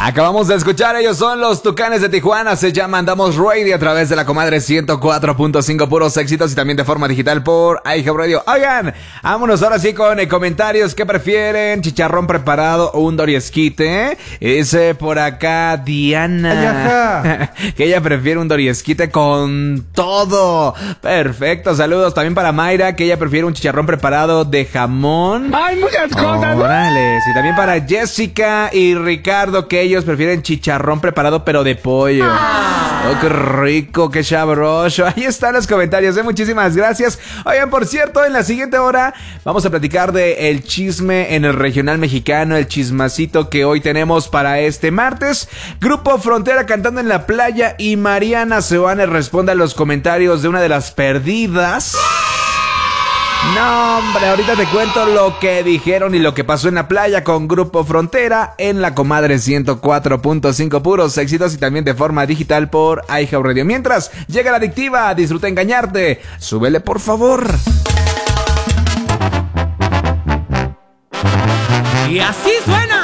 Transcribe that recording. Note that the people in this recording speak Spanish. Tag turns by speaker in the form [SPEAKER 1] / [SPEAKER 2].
[SPEAKER 1] Acabamos de escuchar, ellos son los Tucanes de Tijuana, se llama Andamos Radio a través de la comadre 104.5, puros éxitos y también de forma digital por iHub Radio. Oigan, vámonos ahora sí con comentarios. ¿Qué prefieren? ¿Chicharrón preparado o un doriesquite? Dice por acá Diana que ella prefiere un doriesquite con todo. Perfecto, saludos también para Mayra, que ella prefiere un chicharrón preparado de jamón.
[SPEAKER 2] ¡Hay muchas cosas!
[SPEAKER 1] Órale, y también para Jessica y Ricardo, que ellos prefieren chicharrón preparado pero de pollo. Oh, qué rico, qué sabroso. Ahí están los comentarios, muchísimas gracias. Oigan, por cierto, en la siguiente hora vamos a platicar de el chisme en el regional mexicano, el chismacito que hoy tenemos para este martes. Grupo Frontera cantando en la playa y Mariana Seoane responde a los comentarios de una de las perdidas. No, hombre, ahorita te cuento lo que dijeron y lo que pasó en la playa con Grupo Frontera en la comadre 104.5, puros éxitos y también de forma digital por iHub Radio. Mientras llega la adictiva, disfruta engañarte. Súbele, por favor.
[SPEAKER 3] Y así suena.